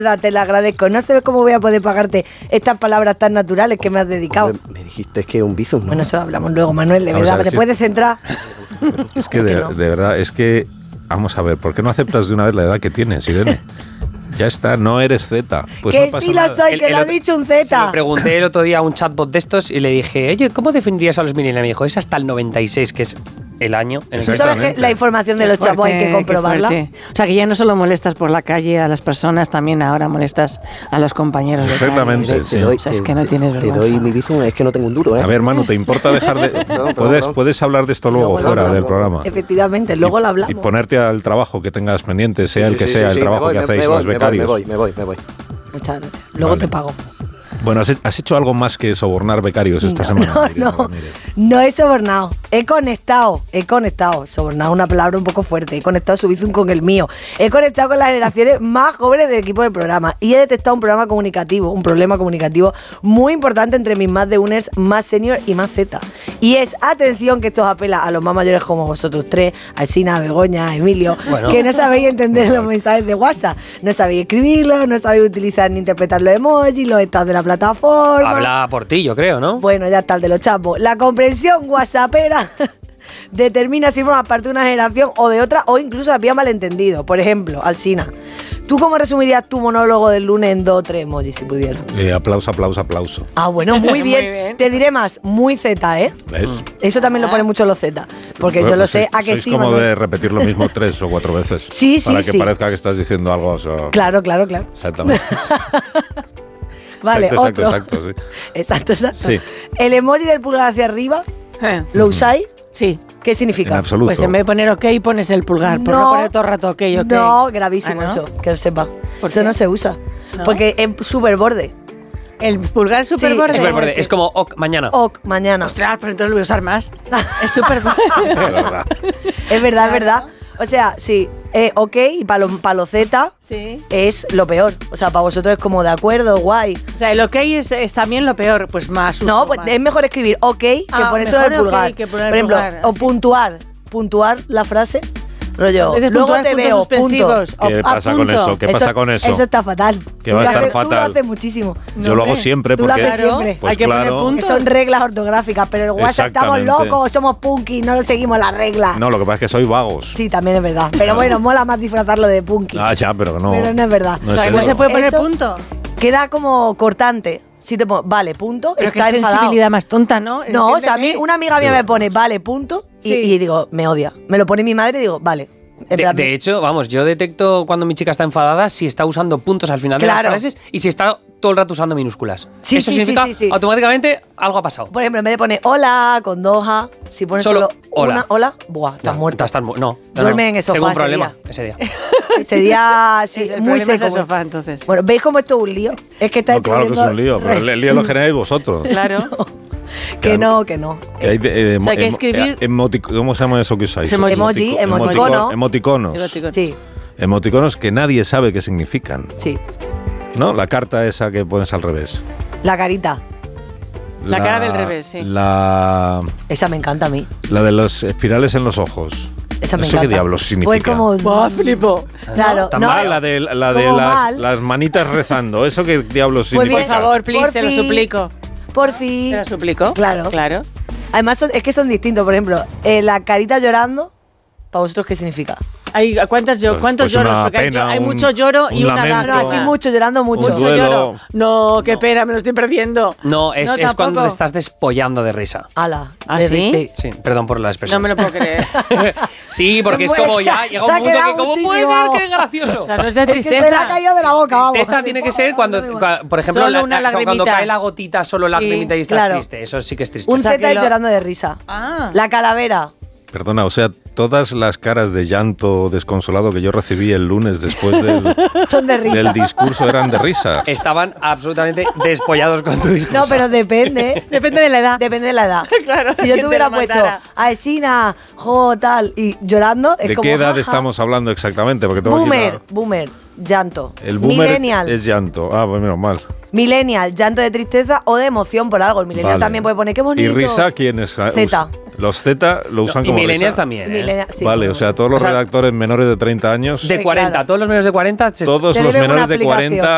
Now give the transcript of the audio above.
Te la agradezco. No sé cómo voy a poder pagarte estas palabras tan naturales que me has dedicado. Me dijiste que un bizum, ¿no? Bueno, eso hablamos luego, Manuel, de verdad. ¿Te puedes centrar? Es que de verdad, es que... Vamos a ver, ¿por qué no aceptas de una vez la edad que tienes, Irene? Ya está, no eres Z. Pues que no pasa sí nada. lo soy, que lo ha dicho un Z. Se lo pregunté el otro día a un chatbot de estos y le dije, oye, ¿cómo definirías a los millennials? Me dijo, es hasta el 96, que es el año en el ¿Tú sabes que la información de los chavos hay que comprobarla? O sea, que ya no solo molestas por la calle a las personas, también ahora molestas a los compañeros de Exactamente, calle. sí. O sea, es que no tienes vergüenza. Te doy mi bizum, es que no tengo un duro, ¿eh? A ver, Manu, ¿te importa dejar de...? Puedes hablar de esto luego, fuera del programa. Efectivamente, luego lo hablamos. Y ponerte al trabajo que tengas pendiente, sea el que sea, el trabajo que hacéis los becarios. Me voy. Muchas gracias. Luego te pago. Bueno, ¿has hecho algo más que sobornar becarios esta semana? No he sobornado. He conectado. Sobornado es una palabra un poco fuerte. He conectado su bizum con el mío. He conectado con las generaciones más jóvenes del equipo del programa. Y he detectado un problema comunicativo muy importante entre mis más de uners, más senior y más Z. Y es, atención, que esto os apela a los más mayores como vosotros tres, a Alsina, a Begoña, a Emilio, que no sabéis entender los mensajes de WhatsApp. No sabéis escribirlos, no sabéis utilizar ni interpretar los emojis, los estados de la plataforma. Habla por ti, yo creo, ¿no? Bueno, ya está el de los chapos. La comprensión whatsappera determina si formas parte de una generación o de otra, o incluso había malentendido. Por ejemplo, Alsina, ¿tú cómo resumirías tu monólogo del lunes en 2 o 3 emojis, si pudieras? Aplauso. Ah, bueno, muy bien. Te diré más, muy Z, ¿eh? ¿Ves? Eso también lo ponen mucho los Z, porque yo lo sé, a que sí. sí. Es como Manuel, de repetir lo mismo 3 o 4 veces. Sí, para que parezca que estás diciendo algo. Claro. Exactamente. Vale, exacto, sí. Exacto. Sí. El emoji del pulgar hacia arriba, ¿lo usáis? Sí. ¿Qué significa? En absoluto. Pues en vez de poner OK, pones el pulgar. Por no poner todo el rato OK. No, gravísimo. ¿no? Eso, que lo sepa. ¿Por eso qué? no se usa. ¿No? Porque es súper borde. ¿El pulgar súper Sí, borde? Súper borde. Es como ok, mañana. Ok, mañana. Ostras, pero entonces lo voy a usar más. Es súper borde. Es verdad. Es verdad. O sea, sí, OK, y para los Z Sí. es lo peor. O sea, para vosotros es como de acuerdo, guay. O sea, el OK es también lo peor, pues más uso. No, pues más. es mejor escribir OK que poner solo el mejor pulgar. OK que poner Por ejemplo, pulgar, o sí. puntuar la frase. Rollo, En vez de luego puntuar, te puntos veo, suspensivos. punto. ¿Qué pasa con eso? ¿Qué pasa con eso? Eso está fatal. Que va a estar Tú lo fatal. haces muchísimo. Yo lo hago siempre Tú lo porque... haces siempre. Pues Hay que poner claro. puntos. Son reglas ortográficas, pero el WhatsApp estamos Exactamente. locos, somos punky, no seguimos las reglas. No, lo que pasa es que soy vagos. Sí, también es verdad. Pero bueno, mola más disfrazarlo de punky. Ah, ya, pero no. Pero no es verdad. No O sea, es que no eso. se puede poner Eso- punto. Queda como cortante. Si te pongo, vale, punto, Pero está qué enfadado. sensibilidad más tonta, ¿no? No, o sea, a mí una amiga mía me pone, vale, punto, Sí. y digo, me odia. Me lo pone mi madre y digo, vale. En plan, De hecho, vamos, yo detecto cuando mi chica está enfadada si está usando puntos al final de Claro. las frases y si está todo el rato usando minúsculas. Sí, Eso sí, significa sí. automáticamente algo ha pasado. por ejemplo, en vez de poner hola con 2 A, si pones Solo solo hola. una hola, buah, estás muerto. No. Duerme en el sofá Tengo un ese problema día. ese día. Ese día, sí, El muy problema es seco. el sofá, entonces. Bueno, ¿veis cómo esto es un lío? Es que está No, claro que es un lío, pero el lío lo generáis vosotros. Claro. Que no, que no. Que hay O sea, hay que escribir- ¿Cómo se llama eso que usáis? Emoji. Emoticono. Emoticonos. Sí, Emoticonos que nadie sabe qué significan. sí. ¿No? La carta esa que pones al revés. La carita. La cara del revés, sí. La Esa me encanta a mí. de los espirales en los ojos. Esa me ¿Eso encanta. qué diablos significa? Pues como... ¡Buah, flipo! Claro, Tan no. mal, la de como mal. las manitas rezando. ¿Eso qué diablos Pues significa? bien, Por favor, please, te lo Porfi. suplico. Por fin. ¿Te lo suplico? Claro. Claro. Además, es que son distintos. Por ejemplo, la carita llorando, ¿para vosotros qué significa? ¿Cuántos Pues lloros? una Porque pena, hay un- mucho lloro y un una lamento. No, lágrima. así mucho, llorando mucho. Un Mucho duelo. lloro. No, qué pena, me lo estoy perdiendo. No, es tampoco. cuando te estás despollando de risa. Ala. ¿Ah, de sí? risa. Sí, perdón por la No expresión. me lo puedo creer. Sí, porque es Bueno, como ya llega se ha un punto que quedado ¿cómo puede ser gustísimo. que es gracioso? O sea, no es de Es que tristeza. se le ha caído de la boca, vamos. Tristeza tiene que ser cuando, por ejemplo, Solo una cuando lagrimita. cae la gotita, solo Sí, lagrimita y estás claro. triste. Eso sí que es triste. Un O sea, Z que y lo- llorando de risa. Ah. La calavera. Perdona, o sea, todas las caras de llanto desconsolado que yo recibí el lunes después Son de risa. del discurso eran de risa. Estaban absolutamente despollados con tu discurso. No, pero depende. Depende de la edad. Depende de la edad. Claro, Si yo que te te hubiera la puesto mandara. a Esina, jo, tal, y llorando, es ¿De como. qué edad jaja. estamos hablando exactamente? Porque tengo aquí Boomer, llanto. el boomer Millennial. es llanto. Ah, pues menos mal. Millennial, llanto de tristeza o de emoción por algo. El millennial Vale. también puede poner qué bonito. ¿Y risa quiénes? Z. Los Z lo usan y como millennials risa. también. ¿eh? Millennial, sí, Vale, bueno. o sea, todos los O sea, redactores menores de 30 años, De Sí, 40, claro. todos los menores de 40 todos Te los deben una menores de aplicación. 40